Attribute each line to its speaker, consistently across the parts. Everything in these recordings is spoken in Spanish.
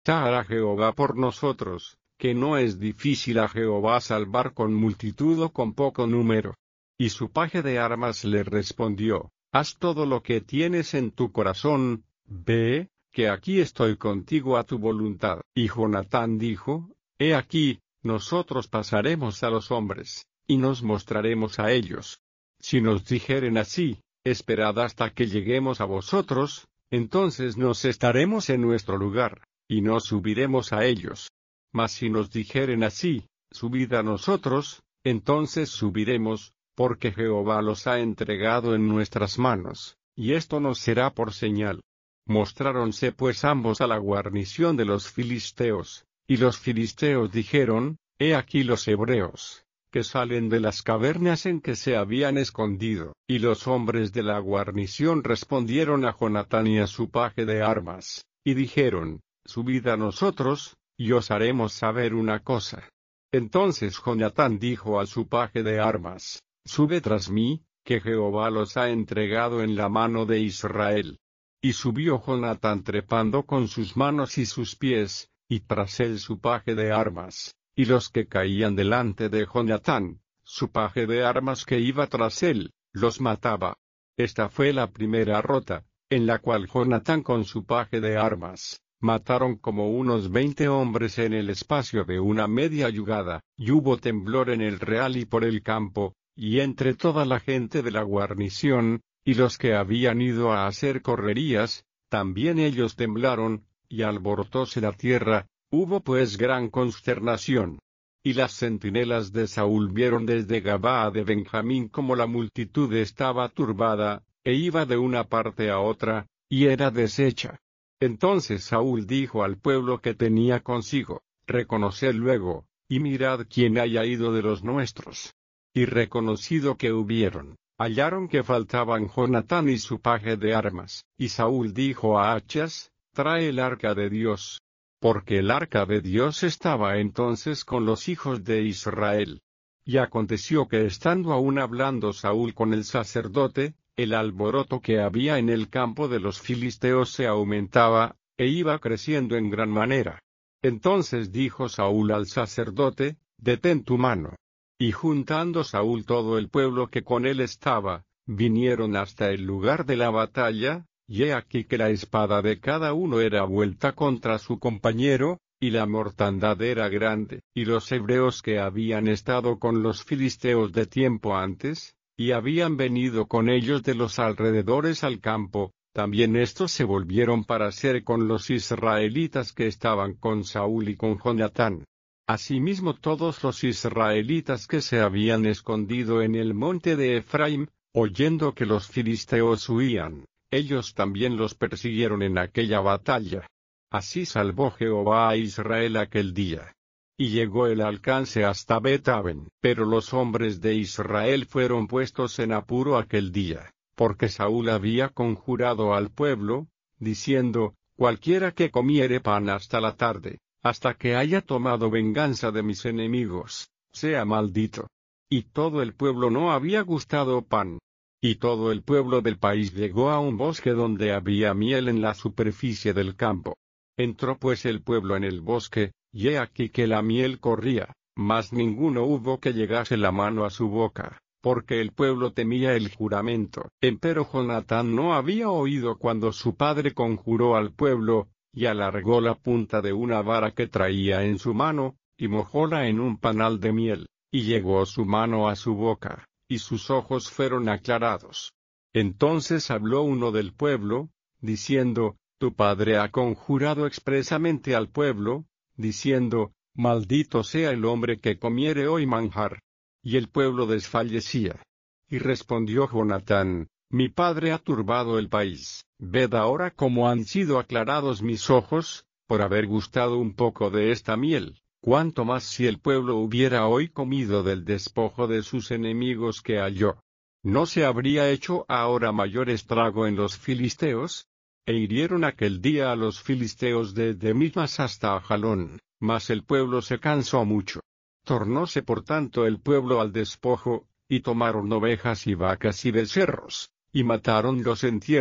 Speaker 1: Está hará Jehová por nosotros, que no es difícil a Jehová salvar con multitud o con poco número. Y su paje de armas le respondió, haz todo lo que tienes en tu corazón, ve, que aquí estoy contigo a tu voluntad. Y Jonatán dijo, he aquí, nosotros pasaremos a los hombres, y nos mostraremos a ellos. Si nos dijeren así, esperad hasta que lleguemos a vosotros, entonces nos estaremos en nuestro lugar, y no subiremos a ellos. Mas si nos dijeren así, subid a nosotros, entonces subiremos, porque Jehová los ha entregado en nuestras manos, y esto nos será por señal. Mostráronse pues ambos a la guarnición de los filisteos, y los filisteos dijeron, he aquí los hebreos, que salen de las cavernas en que se habían escondido. Y los hombres de la guarnición respondieron a Jonatán y a su paje de armas, y dijeron, subid a nosotros, y os haremos saber una cosa. Entonces Jonatán dijo a su paje de armas, sube tras mí, que Jehová los ha entregado en la mano de Israel. Y subió Jonatán trepando con sus manos y sus pies, y tras él su paje de armas, y los que caían delante de Jonatán, su paje de armas que iba tras él, los mataba. Esta fue la primera rota, en la cual Jonatán con su paje de armas, mataron como unos 20 hombres en el espacio de una media yugada, y hubo temblor en el real y por el campo, y entre toda la gente de la guarnición, y los que habían ido a hacer correrías, también ellos temblaron, y alborotóse la tierra, hubo pues gran consternación. Y las centinelas de Saúl vieron desde Gabaa de Benjamín como la multitud estaba turbada, e iba de una parte a otra, y era deshecha. Entonces Saúl dijo al pueblo que tenía consigo, reconoced luego, y mirad quién haya ido de los nuestros. Y reconocido que hubieron, hallaron que faltaban Jonatán y su paje de armas. Y Saúl dijo a Achas, trae el arca de Dios. Porque el arca de Dios estaba entonces con los hijos de Israel. Y aconteció que estando aún hablando Saúl con el sacerdote, el alboroto que había en el campo de los filisteos se aumentaba, e iba creciendo en gran manera. Entonces dijo Saúl al sacerdote, detén tu mano. Y juntando Saúl todo el pueblo que con él estaba, vinieron hasta el lugar de la batalla, y he aquí que la espada de cada uno era vuelta contra su compañero, y la mortandad era grande. Y los hebreos que habían estado con los filisteos de tiempo antes, y habían venido con ellos de los alrededores al campo, también estos se volvieron para ser con los israelitas que estaban con Saúl y con Jonatán. Asimismo todos los israelitas que se habían escondido en el monte de Efraim, oyendo que los filisteos huían, ellos también los persiguieron en aquella batalla. Así salvó Jehová a Israel aquel día. Y llegó el alcance hasta Bet-aven. Pero los hombres de Israel fueron puestos en apuro aquel día, porque Saúl había conjurado al pueblo, diciendo, cualquiera que comiere pan hasta la tarde, hasta que haya tomado venganza de mis enemigos, sea maldito. Y todo el pueblo no había gustado pan. Y todo el pueblo del país llegó a un bosque donde había miel en la superficie del campo. Entró pues el pueblo en el bosque, y he aquí que la miel corría, mas ninguno hubo que llegase la mano a su boca, porque el pueblo temía el juramento. Empero Jonatán no había oído cuando su padre conjuró al pueblo, y alargó la punta de una vara que traía en su mano, y mojóla en un panal de miel, y llegó su mano a su boca, y sus ojos fueron aclarados. Entonces habló uno del pueblo, diciendo, tu padre ha conjurado expresamente al pueblo, diciendo, maldito sea el hombre que comiere hoy manjar. Y el pueblo desfallecía. Y respondió Jonatán, mi padre ha turbado el país, ved ahora cómo han sido aclarados mis ojos, por haber gustado un poco de esta miel, cuánto más si el pueblo hubiera hoy comido del despojo de sus enemigos que halló. ¿No se habría hecho ahora mayor estrago en los filisteos? E hirieron aquel día a los filisteos desde Mimas hasta Ajalón, mas el pueblo se cansó mucho. Tornóse por tanto el pueblo al despojo, y tomaron ovejas y vacas y becerros, y matáronlos en tierra,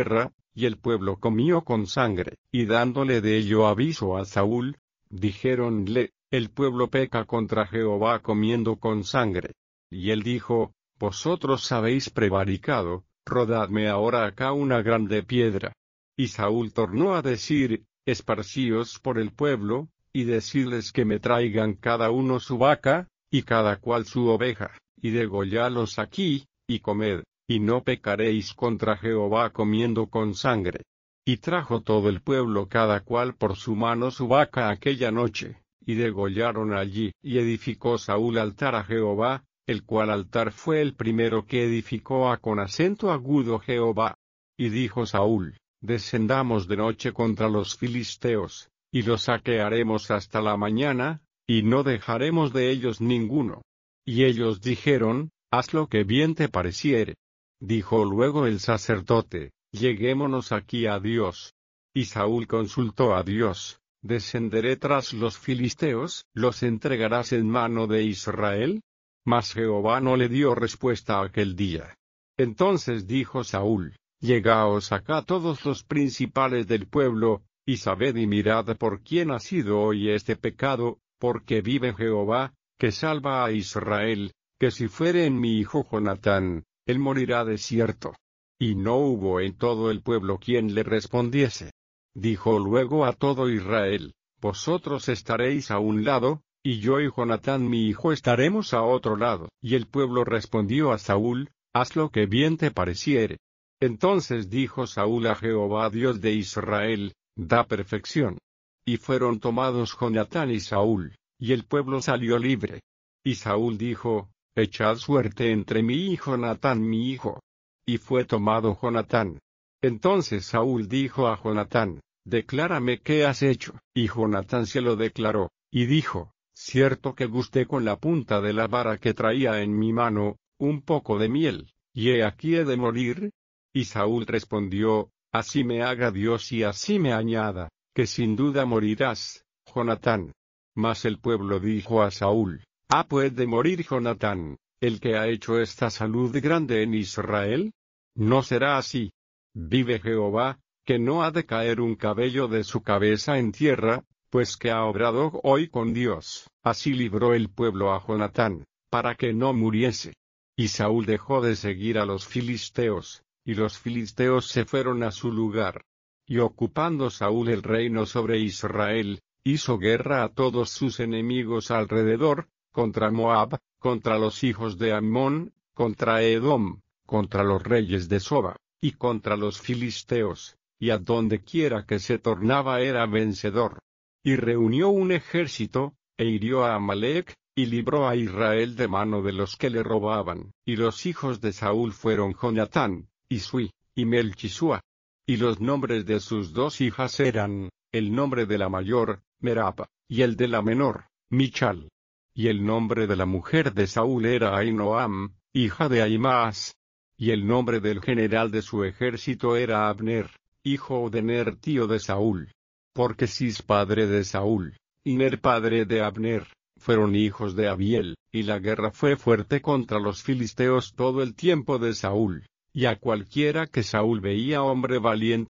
Speaker 1: y el pueblo comió con sangre, y dándole de ello aviso a Saúl, dijéronle, el pueblo peca contra Jehová comiendo con sangre. Y él dijo, vosotros habéis prevaricado, rodadme ahora acá una grande piedra. Y Saúl tornó a decir, esparcíos por el pueblo, y decidles que me traigan cada uno su vaca, y cada cual su oveja, y degollalos aquí, y comed, y no pecaréis contra Jehová comiendo con sangre. Y trajo todo el pueblo cada cual por su mano su vaca aquella noche, y degollaron allí, y edificó Saúl altar a Jehová, el cual altar fue el primero que edificó a con acento agudo Jehová. Y dijo Saúl, descendamos de noche contra los filisteos, y los saquearemos hasta la mañana, y no dejaremos de ellos ninguno. Y ellos dijeron, haz lo que bien te pareciere. Dijo luego el sacerdote, lleguémonos aquí a Dios. Y Saúl consultó a Dios, ¿descenderé tras los filisteos? ¿Los entregarás en mano de Israel? Mas Jehová no le dio respuesta aquel día. Entonces dijo Saúl, llegaos acá todos los principales del pueblo, y sabed y mirad por quién ha sido hoy este pecado, porque vive Jehová, que salva a Israel, que si fuere en mi hijo Jonatán, él morirá de cierto. Y no hubo en todo el pueblo quien le respondiese. Dijo luego a todo Israel, vosotros estaréis a un lado, y yo y Jonatán mi hijo estaremos a otro lado. Y el pueblo respondió a Saúl, haz lo que bien te pareciere. Entonces dijo Saúl a Jehová Dios de Israel, da perfección. Y fueron tomados Jonatán y Saúl, y el pueblo salió libre. Y Saúl dijo, echad suerte entre mí y Jonatán mi hijo. Y fue tomado Jonatán. Entonces Saúl dijo a Jonatán, declárame qué has hecho. Y Jonatán se lo declaró, y dijo, cierto que gusté con la punta de la vara que traía en mi mano, un poco de miel, y he aquí he de morir. Y Saúl respondió, así me haga Dios y así me añada, que sin duda morirás, Jonatán. Mas el pueblo dijo a Saúl, ¿puede morir Jonatán, el que ha hecho esta salud grande en Israel? No será así. Vive Jehová, que no ha de caer un cabello de su cabeza en tierra, pues que ha obrado hoy con Dios. Así libró el pueblo a Jonatán, para que no muriese. Y Saúl dejó de seguir a los filisteos, y los filisteos se fueron a su lugar. Y ocupando Saúl el reino sobre Israel, hizo guerra a todos sus enemigos alrededor, contra Moab, contra los hijos de Ammón, contra Edom, contra los reyes de Soba, y contra los filisteos, y a donde quiera que se tornaba era vencedor. Y reunió un ejército, e hirió a Amalec, y libró a Israel de mano de los que le robaban. Y los hijos de Saúl fueron Jonatán, y Sui, y Melchisua. Y los nombres de sus dos hijas eran, el nombre de la mayor, Merab, y el de la menor, Michal. Y el nombre de la mujer de Saúl era Ahinoam, hija de Ahimaas. Y el nombre del general de su ejército era Abner, hijo de Ner tío de Saúl. Porque Cis padre de Saúl, y Ner padre de Abner, fueron hijos de Abiel, y la guerra fue fuerte contra los filisteos todo el tiempo de Saúl, y a cualquiera que Saúl veía hombre valiente,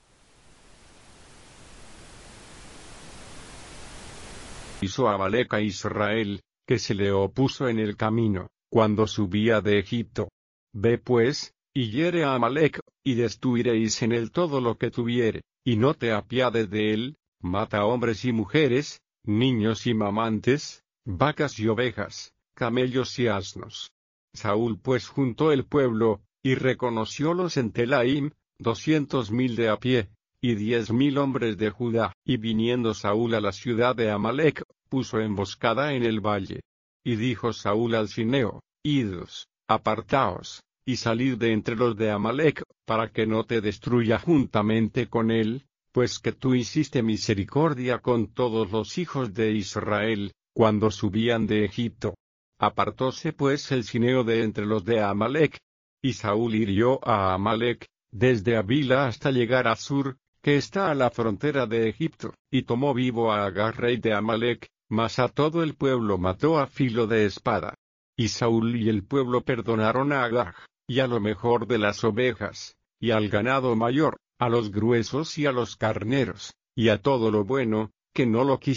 Speaker 1: hizo Amalec a Israel, que se le opuso en el camino, cuando subía de Egipto. Ve pues, y hiere a Amalec, y destruiréis en él todo lo que tuviere, y no te apiades de él, mata hombres y mujeres, niños y mamantes, vacas y ovejas, camellos y asnos. Saúl pues juntó el pueblo, y reconociólos en Telaim, 200,000 de a pie, y 10,000 hombres de Judá. Y viniendo Saúl a la ciudad de Amalec, puso emboscada en el valle. Y dijo Saúl al cineo, idos, apartaos, y salid de entre los de Amalec, para que no te destruya juntamente con él, pues que tú hiciste misericordia con todos los hijos de Israel, cuando subían de Egipto. Apartóse pues el cineo de entre los de Amalec, y Saúl hirió a Amalec, desde Avila hasta llegar a Sur, que está a la frontera de Egipto, y tomó vivo a Agag rey de Amalec, mas a todo el pueblo mató a filo de espada. Y Saúl y el pueblo perdonaron a Agag, y a lo mejor de las ovejas, y al ganado mayor, a los gruesos y a los carneros, y a todo lo bueno, que no lo